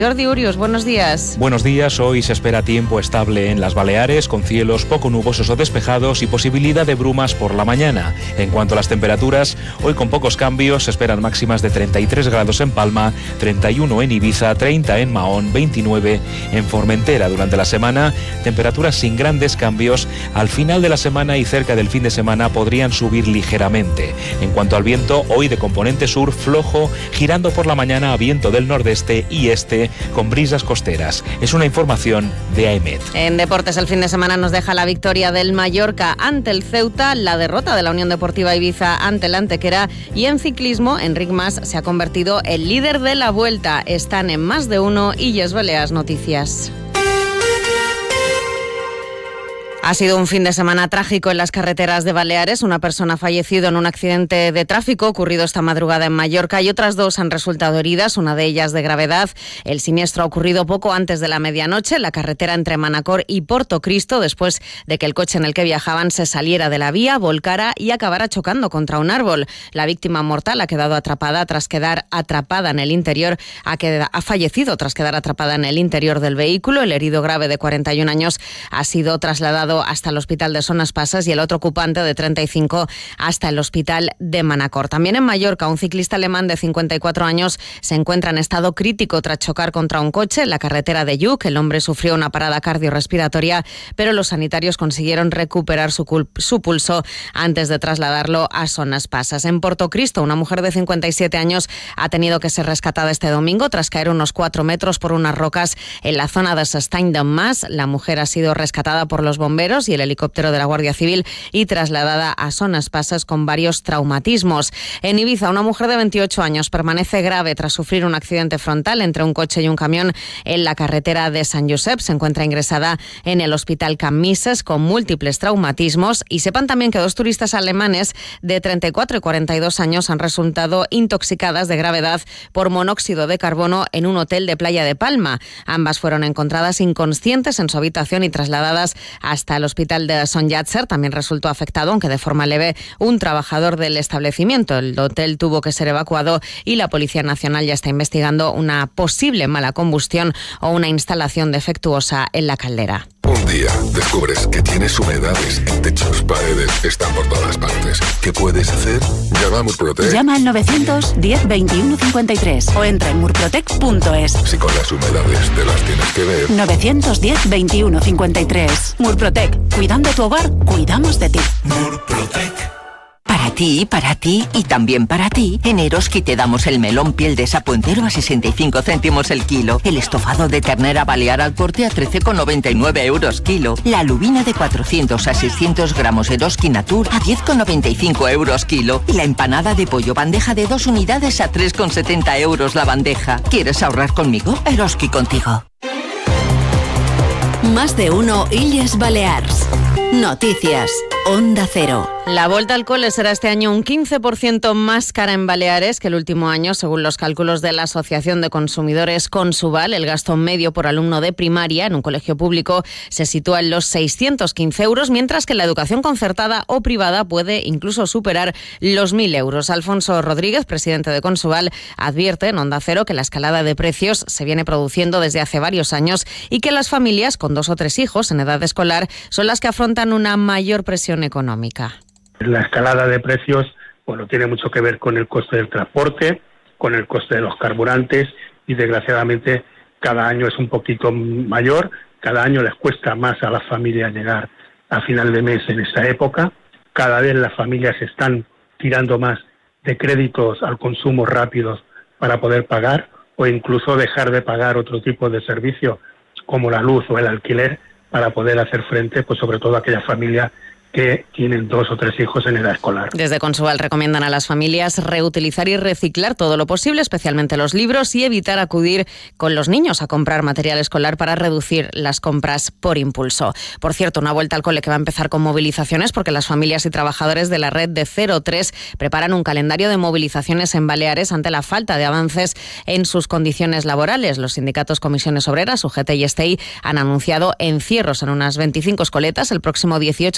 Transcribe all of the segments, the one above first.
Jordi Urios, buenos días. Buenos días, hoy se espera tiempo estable en las Baleares, con cielos poco nubosos o despejados y posibilidad de brumas por la mañana. En cuanto a las temperaturas, hoy con pocos cambios, se esperan máximas de 33 grados en Palma, 31 en Ibiza, 30 en Mahón, 29 en Formentera. Durante la semana, temperaturas sin grandes cambios. Al final de la semana y cerca del fin de semana podrían subir ligeramente. En cuanto al viento, hoy de componente sur flojo, girando por la mañana a viento del nordeste y este, con brisas costeras. Es una información de AEMET. En deportes, el fin de semana nos deja la victoria del Mallorca ante el Ceuta, la derrota de la Unión Deportiva Ibiza ante el Antequera, y en ciclismo, Enric Mas se ha convertido en líder de la Vuelta. Están en Más de Uno y Illes Balears Noticias. Ha sido un fin de semana trágico en las carreteras de Baleares. Una persona ha fallecido en un accidente de tráfico ocurrido esta madrugada en Mallorca y otras dos han resultado heridas, una de ellas de gravedad. El siniestro ha ocurrido poco antes de la medianoche en la carretera entre Manacor y Portocristo, después de que el coche en el que viajaban se saliera de la vía, volcara y acabara chocando contra un árbol. La víctima mortal ha quedado atrapada tras quedar atrapada en el interior, ha fallecido tras quedar atrapada en el interior del vehículo. El herido grave de 41 años ha sido trasladado hasta el hospital de Son Espases y el otro ocupante de 35 hasta el hospital de Manacor. También en Mallorca, un ciclista alemán de 54 años se encuentra en estado crítico tras chocar contra un coche en la carretera de Lluc. El hombre sufrió una parada cardiorrespiratoria, pero los sanitarios consiguieron recuperar su pulso antes de trasladarlo a Son Espases. En Portocristo, una mujer de 57 años ha tenido que ser rescatada este domingo tras caer unos 4 metros por unas rocas en la zona de S'Estany d'en Mas. La mujer ha sido rescatada por los bomberos y el helicóptero de la Guardia Civil y trasladada a Son Espases con varios traumatismos. En Ibiza, una mujer de 28 años permanece grave tras sufrir un accidente frontal entre un coche y un camión en la carretera de Sant Josep. Se encuentra ingresada en el hospital Can Misses con múltiples traumatismos. Y sepan también que dos turistas alemanes de 34 y 42 años han resultado intoxicadas de gravedad por monóxido de carbono en un hotel de Playa de Palma. Ambas fueron encontradas inconscientes en su habitación y trasladadas hasta el hospital de Son Llàtzer. También resultó afectado, aunque de forma leve, un trabajador del establecimiento. El hotel tuvo que ser evacuado y la Policía Nacional ya está investigando una posible mala combustión o una instalación defectuosa en la caldera. Un día descubres que tienes humedades en techos, paredes, están por todas partes. ¿Qué puedes hacer? Llama a Murprotec. Llama al 910 21 53 o entra en murprotec.es. Si con las humedades te las tienes que ver. 910 21 53. Murprotec. Cuidando tu hogar, cuidamos de ti. Murprotec. Para ti y también para ti, en Eroski te damos el melón piel de sapo entero a 65 céntimos el kilo, el estofado de ternera balear al corte a 13,99 euros kilo, la lubina de 400 a 600 gramos Eroski Natur a 10,95 euros kilo y la empanada de pollo bandeja de 2 unidades a 3,70 euros la bandeja. ¿Quieres ahorrar conmigo? Eroski contigo. Más de uno Illes Balears. Noticias. Onda Cero. La vuelta al cole será este año un 15% más cara en Baleares que el último año, según los cálculos de la Asociación de Consumidores Consuval. El gasto medio por alumno de primaria en un colegio público se sitúa en los 615 euros, mientras que la educación concertada o privada puede incluso superar los 1.000 euros. Alfonso Rodríguez, presidente de Consuval, advierte en Onda Cero que la escalada de precios se viene produciendo desde hace varios años y que las familias con 2 o 3 hijos en edad escolar son las que afrontan una mayor presión económica. La escalada de precios, bueno, tiene mucho que ver con el coste del transporte, con el coste de los carburantes y desgraciadamente cada año es un poquito mayor, cada año les cuesta más a las familias llegar a final de mes en esta época, cada vez las familias están tirando más de créditos al consumo rápidos para poder pagar o incluso dejar de pagar otro tipo de servicio como la luz o el alquiler para poder hacer frente, pues sobre todo a aquellas familias que tienen 2 o 3 hijos en edad escolar. Desde Consuval recomiendan a las familias reutilizar y reciclar todo lo posible, especialmente los libros, y evitar acudir con los niños a comprar material escolar para reducir las compras por impulso. Por cierto, una vuelta al cole que va a empezar con movilizaciones porque las familias y trabajadores de la red de 0-3 preparan un calendario de movilizaciones en Baleares ante la falta de avances en sus condiciones laborales. Los sindicatos Comisiones Obreras, UGT y STI han anunciado encierros en unas 25 escoletas el próximo 18 de septiembre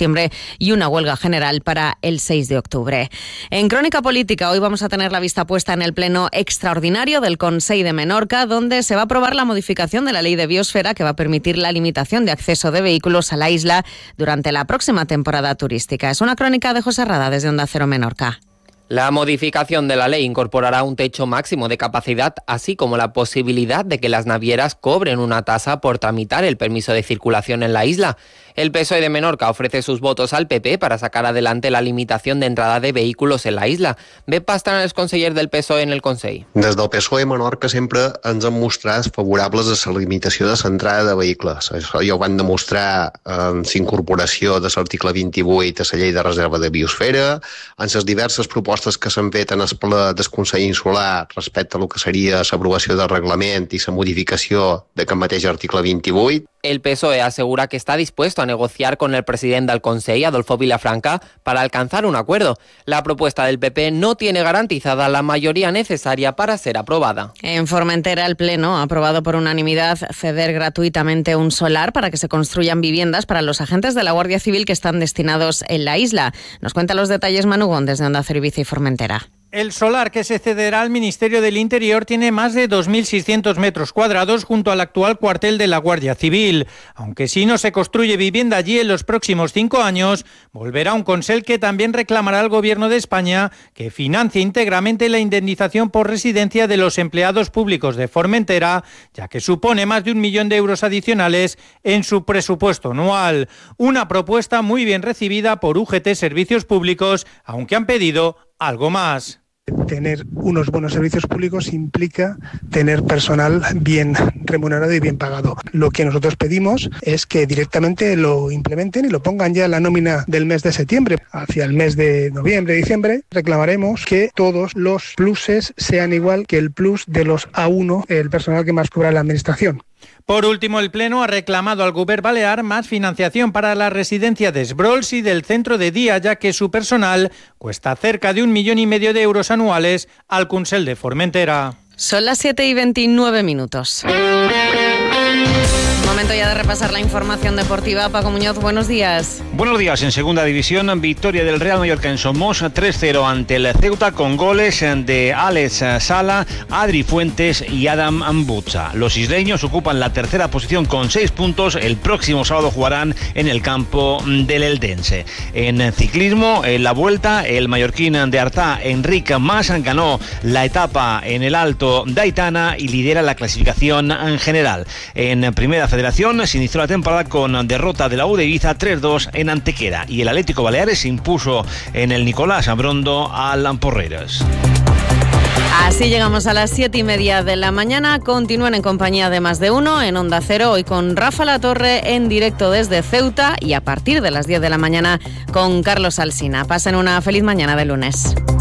septiembre y una huelga general para el 6 de octubre. En Crónica Política, hoy vamos a tener la vista puesta en el pleno extraordinario del Consell de Menorca, donde se va a aprobar la modificación de la ley de biosfera que va a permitir la limitación de acceso de vehículos a la isla durante la próxima temporada turística. Es una crónica de José Rada desde Onda Cero Menorca. La modificación de la ley incorporará un techo máximo de capacidad, así como la posibilidad de que las navieras cobren una tasa por tramitar el permiso de circulación en la isla. El PSOE de Menorca ofrece sus votos al PP para sacar adelante la limitación de entrada de vehículos en la isla. Ve Pastrana és conseller del PSOE en el Consell. Des del PSOE de Menorca sempre ens hem mostrat favorables a la limitació de l'entrada de vehicles. Això ja ho van demostrar en l'incorporació de l'article 28 a la llei de reserva de biosfera, en les diverses propostes que s'han fet en el ple del Consell Insular respecte a lo que seria l'aprovació del reglament i la modificació d'aquest mateix article 28. El PSOE asegura que está dispuesto a negociar con el presidente del Consell, Adolfo Vilafranca, para alcanzar un acuerdo. La propuesta del PP no tiene garantizada la mayoría necesaria para ser aprobada. En Formentera, el Pleno ha aprobado por unanimidad ceder gratuitamente un solar para que se construyan viviendas para los agentes de la Guardia Civil que están destinados en la isla. Nos cuenta los detalles Manu Gon desde Onda Cero Ibiza y Formentera. El solar que se cederá al Ministerio del Interior tiene más de 2.600 metros cuadrados junto al actual cuartel de la Guardia Civil. Aunque si no se construye vivienda allí en los próximos 5 años, volverá un Consell que también reclamará al Gobierno de España que financie íntegramente la indemnización por residencia de los empleados públicos de Formentera, ya que supone más de 1 millón de euros adicionales en su presupuesto anual. Una propuesta muy bien recibida por UGT Servicios Públicos, aunque han pedido algo más. Tener unos buenos servicios públicos implica tener personal bien remunerado y bien pagado. Lo que nosotros pedimos es que directamente lo implementen y lo pongan ya en la nómina del mes de septiembre. Hacia el mes de noviembre, diciembre, reclamaremos que todos los pluses sean igual que el plus de los A1, el personal que más cobra la Administración. Por último, el Pleno ha reclamado al Govern Balear más financiación para la residencia de Esbrols y del centro de día, ya que su personal cuesta cerca de 1,5 millones de euros anuales al Consell de Formentera. Son las 7:29. Momento ya de repasar la información deportiva. Paco Muñoz, buenos días. Buenos días. En segunda división, victoria del Real Mallorca en Somos 3-0 ante el Ceuta con goles de Alex Sala, Adri Fuentes y Adam Ambucha. Los isleños ocupan la tercera posición con 6 puntos. El próximo sábado jugarán en el campo del Eldense. En ciclismo, en la Vuelta, el mallorquín de Artà, Enric Mas, ganó la etapa en el Alto de Aitana y lidera la clasificación en general. En Primera Federación se inició la temporada con derrota de la U de Ibiza 3-2 en Antequera y el Atlético Baleares se impuso en el Nicolás Abrondo al Porreres. Así llegamos a las 7:30 de la mañana. Continúan en compañía de Más de Uno en Onda Cero, hoy con Rafa Latorre en directo desde Ceuta y a partir de las 10 de la mañana con Carlos Alsina. Pasen una feliz mañana de lunes.